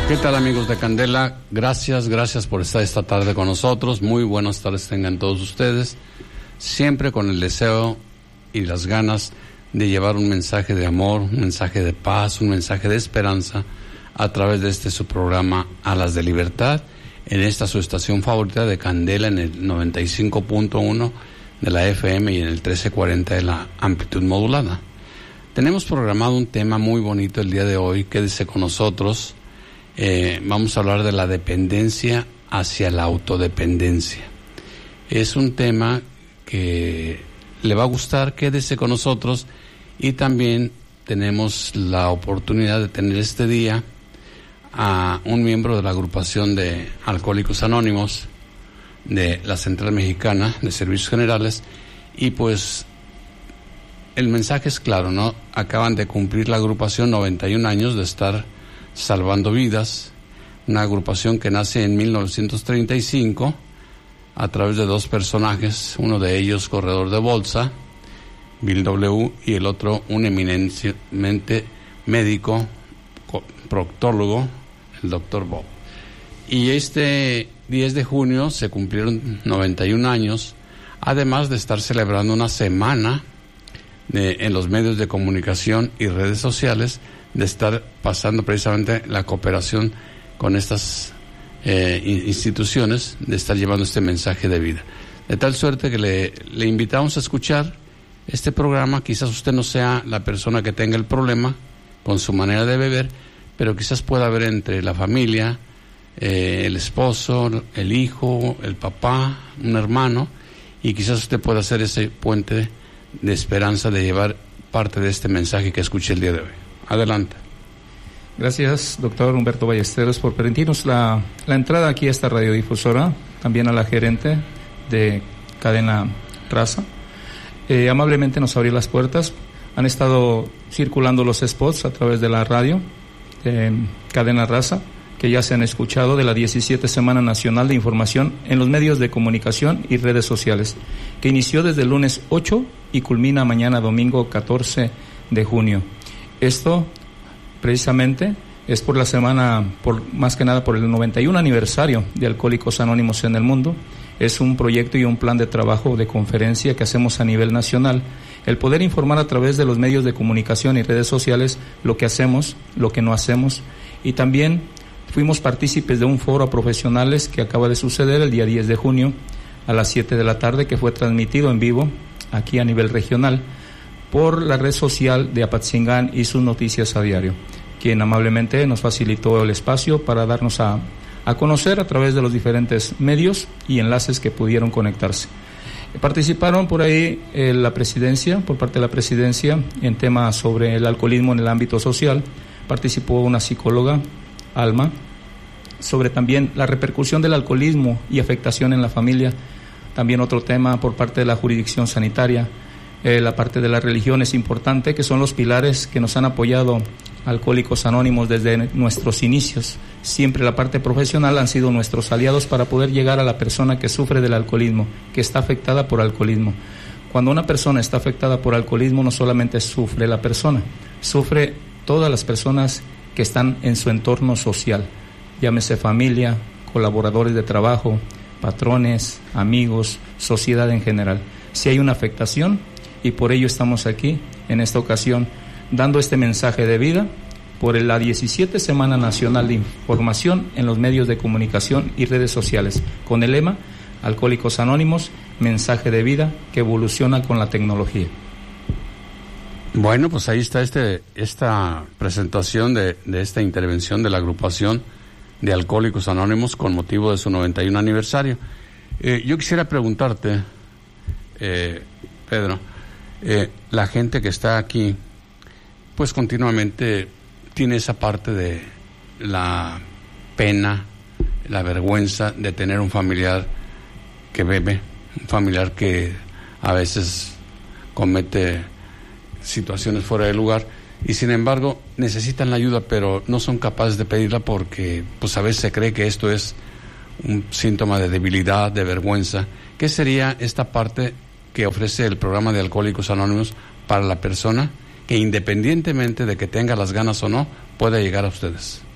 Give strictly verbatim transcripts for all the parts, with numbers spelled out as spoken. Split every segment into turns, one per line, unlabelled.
¿Qué tal, amigos de Candela? Gracias, gracias por estar esta tarde con nosotros. Muy buenas tardes tengan todos ustedes. Siempre con el deseo y las ganas de llevar un mensaje de amor, un mensaje de paz, un mensaje de esperanza a través de este su programa Alas de Libertad, en esta su estación favorita de Candela, en el noventa y cinco punto uno de la F M y en el trece cuarenta de la amplitud modulada. Tenemos programado un tema muy bonito el día de hoy. Quédese con nosotros. Eh, vamos a hablar de la dependencia hacia la autodependencia. Es un tema que le va a gustar, quédese con nosotros. Y también tenemos la oportunidad de tener este día a un miembro de la agrupación de Alcohólicos Anónimos de la Central Mexicana de Servicios Generales. Y pues el mensaje es claro, ¿no? Acaban de cumplir la agrupación noventa y un años de estar salvando vidas, una agrupación que nace en mil novecientos treinta y cinco a través de dos personajes, uno de ellos corredor de bolsa, Bill W., y el otro un eminentemente médico, proctólogo, el doctor Bob. Y este diez de junio se cumplieron noventa y un años, además de estar celebrando una semana de, en los medios de comunicación y redes sociales, de estar pasando precisamente la cooperación con estas eh, instituciones, de estar llevando este mensaje de vida. De tal suerte que le, le invitamos a escuchar este programa. Quizás usted no sea la persona que tenga el problema con su manera de beber, pero quizás pueda haber entre la familia, eh, el esposo, el hijo, el papá, un hermano, y quizás usted pueda ser ese puente de esperanza de llevar parte de este mensaje que escuché el día de hoy. Adelante.
Gracias, doctor Humberto Ballesteros, por permitirnos la, la entrada aquí a esta radiodifusora, también a la gerente de Cadena Raza. Eh, amablemente nos abrió las puertas. Han estado circulando los spots a través de la radio de Cadena Raza, que ya se han escuchado, de la diecisiete Semana Nacional de Información en los medios de comunicación y redes sociales, que inició desde el lunes ocho y culmina mañana domingo catorce de junio. Esto precisamente es por la semana, por más que nada por el noventa y un aniversario de Alcohólicos Anónimos en el mundo. Es un proyecto y un plan de trabajo de conferencia que hacemos a nivel nacional. El poder informar a través de los medios de comunicación y redes sociales lo que hacemos, lo que no hacemos. Y también fuimos partícipes de un foro a profesionales que acaba de suceder el día diez de junio a las siete de la tarde, que fue transmitido en vivo aquí a nivel regional por la red social de Apatzingán y sus noticias a diario, quien amablemente nos facilitó el espacio para darnos a, a conocer a través de los diferentes medios y enlaces que pudieron conectarse. Participaron por ahí eh, la presidencia, por parte de la presidencia, en temas sobre el alcoholismo en el ámbito social. Participó una psicóloga, Alma, sobre también la repercusión del alcoholismo y afectación en la familia. También otro tema por parte de la jurisdicción sanitaria. Eh, la parte de la religión es importante, que son los pilares que nos han apoyado Alcohólicos Anónimos desde nuestros inicios. Siempre la parte profesional han sido nuestros aliados para poder llegar a la persona que sufre del alcoholismo, que está afectada por alcoholismo. Cuando una persona está afectada por alcoholismo, no solamente sufre la persona, sufre todas las personas que están en su entorno social, llámese familia, colaboradores de trabajo, patrones, amigos, sociedad en general. Si hay una afectación, y por ello estamos aquí en esta ocasión dando este mensaje de vida por la diecisiete Semana Nacional de Información en los medios de comunicación y redes sociales, con el lema Alcohólicos Anónimos, mensaje de vida que evoluciona con la tecnología.
Bueno, pues ahí está este esta presentación de, de esta intervención de la agrupación de Alcohólicos Anónimos con motivo de su noventa y un aniversario. Eh, yo quisiera preguntarte, eh, Pedro, eh, la gente que está aquí, pues continuamente tiene esa parte de la pena, la vergüenza de tener un familiar que bebe, un familiar que a veces comete situaciones fuera de lugar y sin embargo necesitan la ayuda, pero no son capaces de pedirla porque pues a veces se cree que esto es un síntoma de debilidad, de vergüenza. ¿Qué sería esta parte que ofrece el programa de Alcohólicos Anónimos para la persona que independientemente de que tenga las ganas o no, pueda llegar a ustedes?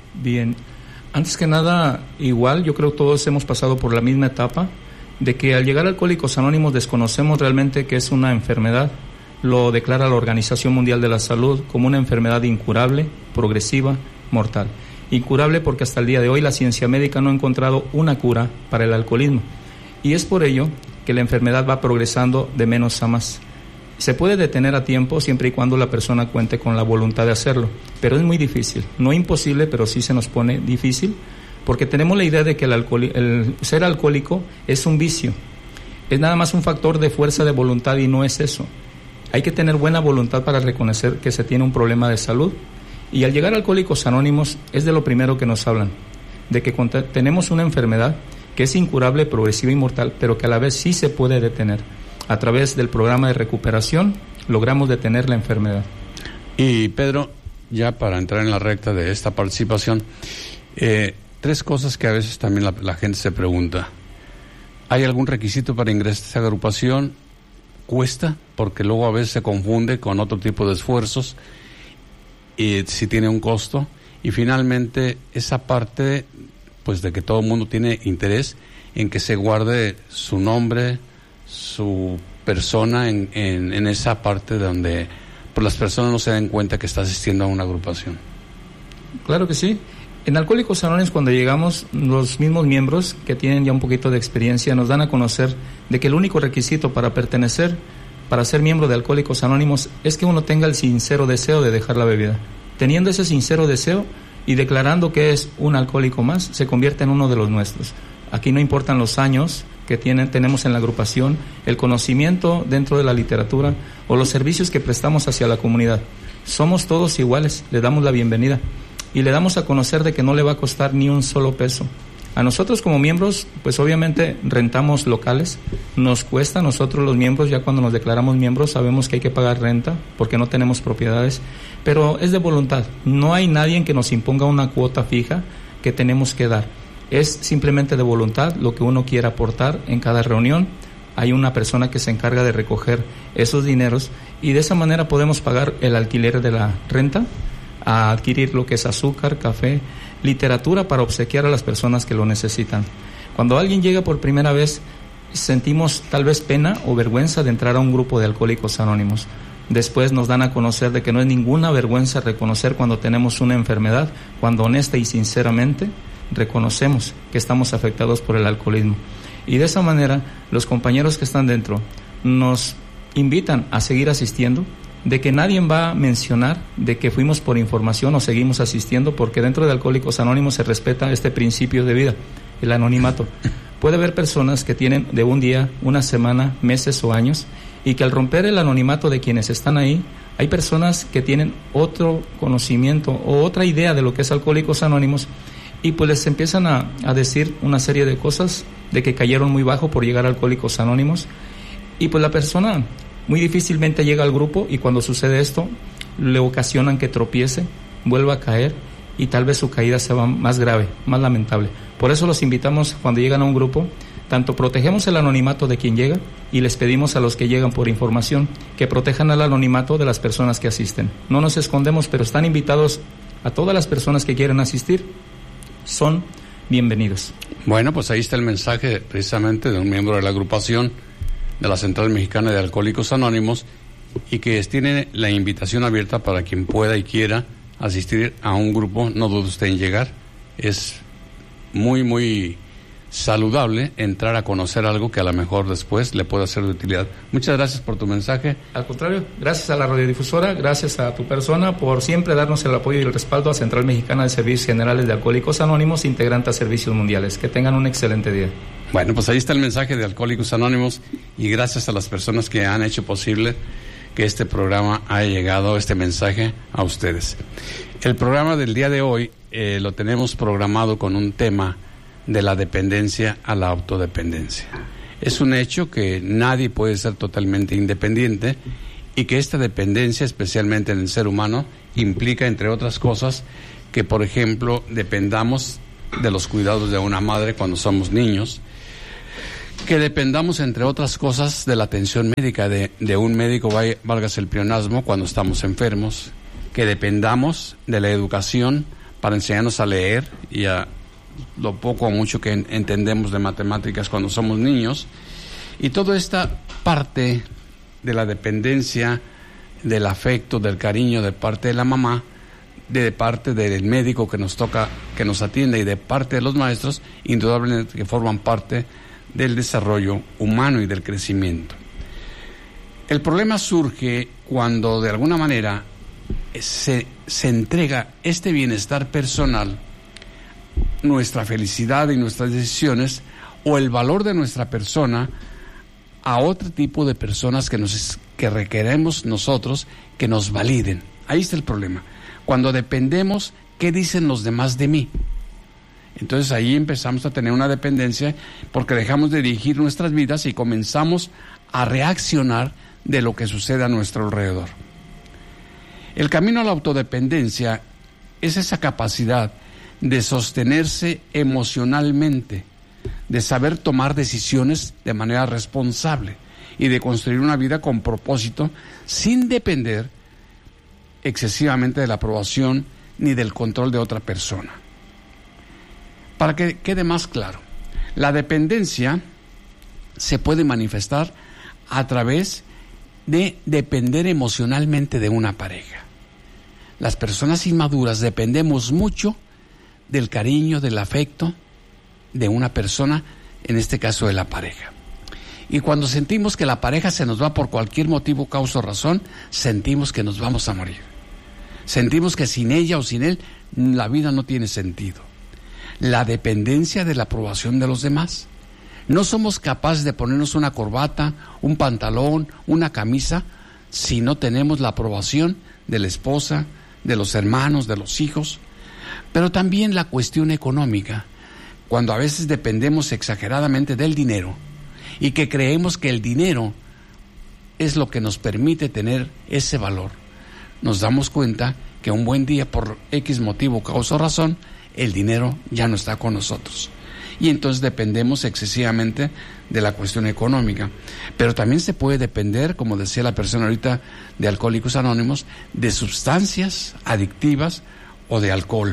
Bien, antes que nada, igual yo creo que todos hemos pasado por la misma etapa de que al llegar a Alcohólicos Anónimos desconocemos realmente que es una enfermedad. Lo declara la Organización Mundial de la Salud como una enfermedad incurable, progresiva, mortal. Incurable porque hasta el día de hoy la ciencia médica no ha encontrado una cura para el alcoholismo. Y es por ello que la enfermedad va progresando de menos a más. Se puede detener a tiempo siempre y cuando la persona cuente con la voluntad de hacerlo, pero es muy difícil. No imposible, pero sí se nos pone difícil, porque tenemos la idea de que el, alcohol, el ser alcohólico es un vicio. Es nada más un factor de fuerza de voluntad y no es eso. Hay que tener buena voluntad para reconocer que se tiene un problema de salud. Y al llegar a Alcohólicos Anónimos es de lo primero que nos hablan, de que tenemos una enfermedad que es incurable, progresiva y mortal, pero que a la vez sí se puede detener. A través del programa de recuperación logramos detener la enfermedad.
Y Pedro, ya para entrar en la recta de esta participación, eh, tres cosas que a veces también la, la gente se pregunta. ¿Hay algún requisito para ingresar a esta agrupación? ¿Cuesta? Porque luego a veces se confunde con otro tipo de esfuerzos y si tiene un costo. Y finalmente esa parte, pues de que todo el mundo tiene interés en que se guarde su nombre, su persona en, en, en esa parte donde pues, las personas no se den cuenta que está asistiendo a una agrupación.
Claro que sí. En Alcohólicos Anónimos, cuando llegamos, los mismos miembros que tienen ya un poquito de experiencia nos dan a conocer de que el único requisito para pertenecer, para ser miembro de Alcohólicos Anónimos, es que uno tenga el sincero deseo de dejar la bebida. Teniendo ese sincero deseo y declarando que es un alcohólico más, se convierte en uno de los nuestros. Aquí no importan los años que tienen, tenemos en la agrupación, el conocimiento dentro de la literatura o los servicios que prestamos hacia la comunidad. Somos todos iguales, le damos la bienvenida y le damos a conocer de que no le va a costar ni un solo peso. A nosotros como miembros, pues obviamente rentamos locales, nos cuesta a nosotros los miembros, ya cuando nos declaramos miembros sabemos que hay que pagar renta porque no tenemos propiedades, pero es de voluntad, no hay nadie que nos imponga una cuota fija que tenemos que dar. Es simplemente de voluntad lo que uno quiera aportar en cada reunión. Hay una persona que se encarga de recoger esos dineros y de esa manera podemos pagar el alquiler de la renta, a adquirir lo que es azúcar, café, literatura para obsequiar a las personas que lo necesitan. Cuando alguien llega por primera vez, sentimos tal vez pena o vergüenza de entrar a un grupo de Alcohólicos Anónimos. Después nos dan a conocer de que no es ninguna vergüenza reconocer cuando tenemos una enfermedad, cuando honesta y sinceramente reconocemos que estamos afectados por el alcoholismo. Y de esa manera, los compañeros que están dentro nos invitan a seguir asistiendo, de que nadie va a mencionar de que fuimos por información o seguimos asistiendo, porque dentro de Alcohólicos Anónimos se respeta este principio de vida, el anonimato. Puede haber personas que tienen de un día, una semana, meses o años, y que al romper el anonimato de quienes están ahí, hay personas que tienen otro conocimiento o otra idea de lo que es Alcohólicos Anónimos, y pues les empiezan a, a decir una serie de cosas, de que cayeron muy bajo por llegar a Alcohólicos Anónimos, y pues la persona muy difícilmente llega al grupo, y cuando sucede esto, le ocasionan que tropiece, vuelva a caer, y tal vez su caída sea más grave, más lamentable. Por eso los invitamos, cuando llegan a un grupo, tanto protegemos el anonimato de quien llega, y les pedimos a los que llegan por información, que protejan el anonimato de las personas que asisten. No nos escondemos, pero están invitados a todas las personas que quieren asistir, son bienvenidos.
Bueno, pues ahí está el mensaje precisamente de un miembro de la agrupación de la Central Mexicana de Alcohólicos Anónimos, y que tiene la invitación abierta para quien pueda y quiera asistir a un grupo. No dude usted en llegar, es muy muy saludable entrar a conocer algo que a lo mejor después le pueda ser de utilidad. Muchas gracias por tu mensaje.
Al contrario, gracias a la radiodifusora, gracias a tu persona por siempre darnos el apoyo y el respaldo a Central Mexicana de Servicios Generales de Alcohólicos Anónimos, integrante a Servicios Mundiales. Que tengan un excelente día.
Bueno, pues ahí está el mensaje de Alcohólicos Anónimos, y gracias a las personas que han hecho posible que este programa haya llegado, este mensaje a ustedes. El programa del día de hoy eh, lo tenemos programado con un tema de la dependencia a la autodependencia. Es un hecho que nadie puede ser totalmente independiente, y que esta dependencia, especialmente en el ser humano, implica, entre otras cosas, que, por ejemplo, dependamos de los cuidados de una madre cuando somos niños, que dependamos, entre otras cosas, de la atención médica de, de un médico, válgase el pleonasmo, cuando estamos enfermos, que dependamos de la educación para enseñarnos a leer y a lo poco o mucho que entendemos de matemáticas cuando somos niños. Y toda esta parte de la dependencia, del afecto, del cariño de parte de la mamá, de parte del médico que nos toca, que nos atiende, y de parte de los maestros, indudablemente que forman parte del desarrollo humano y del crecimiento. El problema surge cuando de alguna manera se, se entrega este bienestar personal, nuestra felicidad y nuestras decisiones, o el valor de nuestra persona, a otro tipo de personas que nos que requeremos nosotros que nos validen. Ahí está el problema. Cuando dependemos, ¿qué dicen los demás de mí? Entonces ahí empezamos a tener una dependencia porque dejamos de dirigir nuestras vidas y comenzamos a reaccionar de lo que sucede a nuestro alrededor. El camino a la autodependencia es esa capacidad de sostenerse emocionalmente, de saber tomar decisiones de manera responsable y de construir una vida con propósito sin depender excesivamente de la aprobación ni del control de otra persona. Para que quede más claro, la dependencia se puede manifestar a través de depender emocionalmente de una pareja. Las personas inmaduras dependemos mucho del cariño, del afecto de una persona, en este caso de la pareja. Y cuando sentimos que la pareja se nos va por cualquier motivo, causa o razón, sentimos que nos vamos a morir. Sentimos que sin ella o sin él la vida no tiene sentido. La dependencia de la aprobación de los demás. No somos capaces de ponernos una corbata, un pantalón, una camisa, si no tenemos la aprobación de la esposa, de los hermanos, de los hijos. Pero también la cuestión económica, cuando a veces dependemos exageradamente del dinero y que creemos que el dinero es lo que nos permite tener ese valor, nos damos cuenta que un buen día, por X motivo, causa o razón, el dinero ya no está con nosotros. Y entonces dependemos excesivamente de la cuestión económica. Pero también se puede depender, como decía la persona ahorita, de Alcohólicos Anónimos, de sustancias adictivas o de alcohol.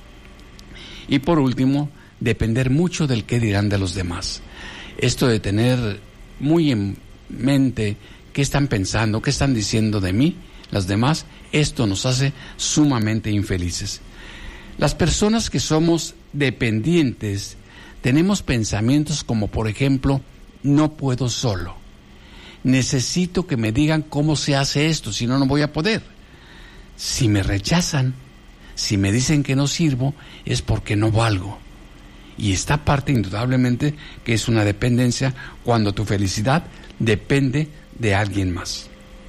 Y por último, depender mucho del qué dirán de los demás. Esto de tener muy en mente qué están pensando, qué están diciendo de mí, los demás, esto nos hace sumamente infelices. Las personas que somos dependientes tenemos pensamientos como, por ejemplo, no puedo solo. Necesito que me digan cómo se hace esto, si no, no voy a poder. Si me rechazan, si me dicen que no sirvo, es porque no valgo. Y esta parte indudablemente que es una dependencia cuando tu felicidad depende de alguien más.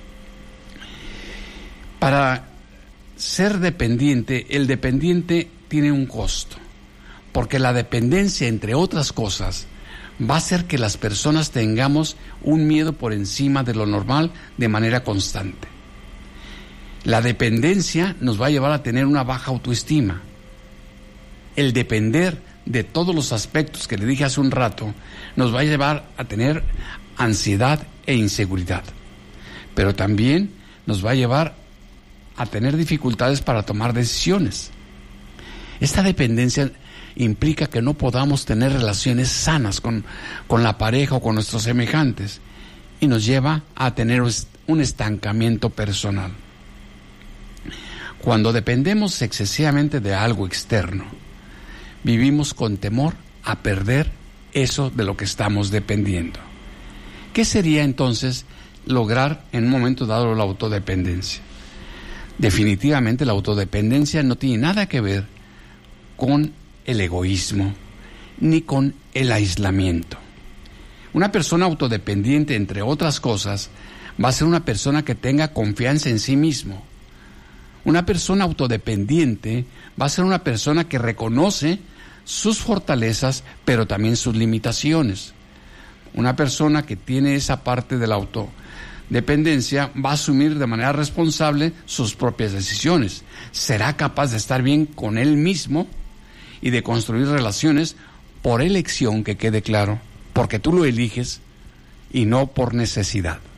Para ser dependiente, el dependiente tiene un costo, porque la dependencia, entre otras cosas, va a hacer que las personas tengamos un miedo por encima de lo normal de manera constante. La dependencia nos va a llevar a tener una baja autoestima. El depender de todos los aspectos que le dije hace un rato nos va a llevar a tener ansiedad e inseguridad, pero también nos va a llevar a tener dificultades para tomar decisiones. Esta dependencia implica que no podamos tener relaciones sanas con, con la pareja o con nuestros semejantes, y nos lleva a tener un estancamiento personal. Cuando dependemos excesivamente de algo externo, vivimos con temor a perder eso de lo que estamos dependiendo. ¿Qué sería entonces lograr en un momento dado la autodependencia? Definitivamente la autodependencia no tiene nada que ver con el egoísmo ni con el aislamiento. Una persona autodependiente, entre otras cosas, va a ser una persona que tenga confianza en sí mismo. Una persona autodependiente va a ser una persona que reconoce sus fortalezas, pero también sus limitaciones. Una persona que tiene esa parte de la autodependencia va a asumir de manera responsable sus propias decisiones. Será capaz de estar bien con él mismo y de construir relaciones por elección, que quede claro, porque tú lo eliges y no por necesidad.